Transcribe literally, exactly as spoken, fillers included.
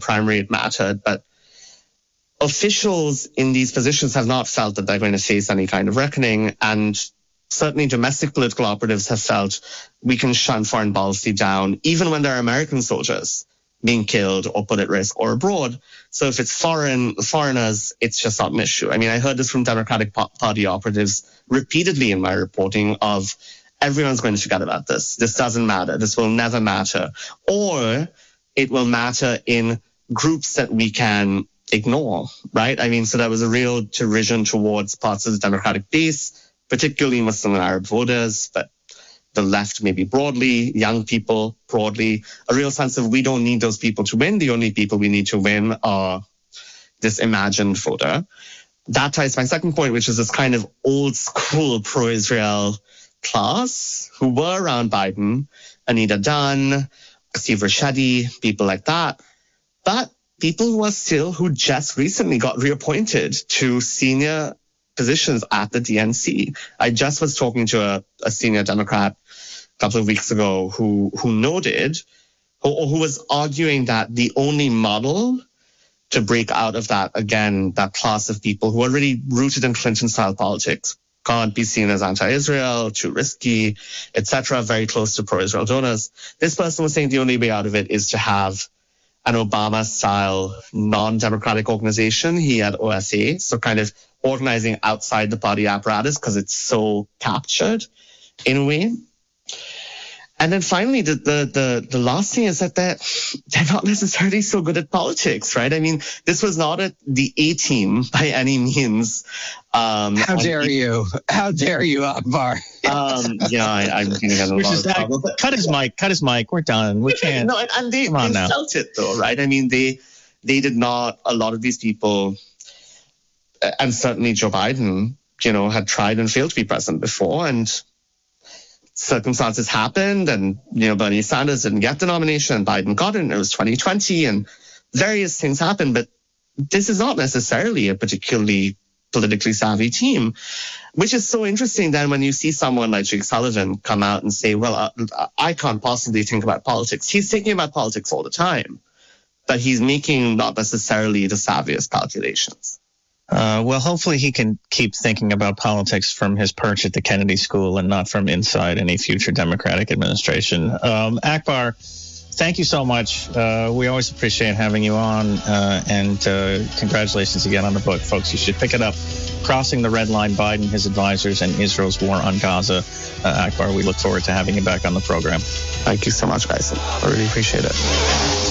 primary it mattered, but officials in these positions have not felt that they're going to face any kind of reckoning, and certainly domestic political operatives have felt we can shun foreign policy down, even when there are American soldiers being killed or put at risk or abroad. So if it's foreign foreigners, it's just not an issue. I mean, I heard this from Democratic Party operatives repeatedly in my reporting of everyone's going to forget about this. This doesn't matter. This will never matter. Or it will matter in groups that we can ignore, right? I mean, so there was a real derision towards parts of the Democratic base, particularly Muslim and Arab voters, but the left maybe broadly, young people broadly, a real sense of we don't need those people to win. The only people we need to win are this imagined voter. That ties to my second point, which is this kind of old school pro-Israel class who were around Biden, Anita Dunn, Steve Rashedi, people like that. But people who are still, who just recently got reappointed to senior positions at the D N C. I just was talking to a, a senior Democrat a couple of weeks ago who who noted, who, who was arguing that the only model to break out of that, again, that class of people who are really rooted in Clinton-style politics, can't be seen as anti-Israel, too risky, et cetera, very close to pro-Israel donors. This person was saying the only way out of it is to have an Obama-style non-democratic organization. He had O S A, so kind of organizing outside the party apparatus because it's so captured in a way. And then finally, the, the the the last thing is that they're, they're not necessarily so good at politics, right? I mean, this was not a, the A-team by any means. Um, How dare the, you? How dare you, Akbar? um, yeah, I, I'm going to get a lot of trouble. Cut his mic. Cut his mic. We're done. We can't. No, and, and they, they felt it, though, right? I mean, they they did not. A lot of these people, and certainly Joe Biden, you know, had tried and failed to be president before, and circumstances happened, and, you know, Bernie Sanders didn't get the nomination and Biden got it, and it was twenty twenty, and various things happened. But this is not necessarily a particularly politically savvy team, which is so interesting then when you see someone like Jake Sullivan come out and say, well, uh, I can't possibly think about politics. He's thinking about politics all the time, but he's making not necessarily the savviest calculations. Uh, well, hopefully he can keep thinking about politics from his perch at the Kennedy School and not from inside any future Democratic administration. Um, Akbar, thank you so much. Uh, we always appreciate having you on, uh, and uh, congratulations again on the book, folks. You should pick it up. Crossing the Red Line, Biden, His Advisors, and Israel's War on Gaza. Uh, Akbar, we look forward to having you back on the program. Thank you so much, guys. I really appreciate it.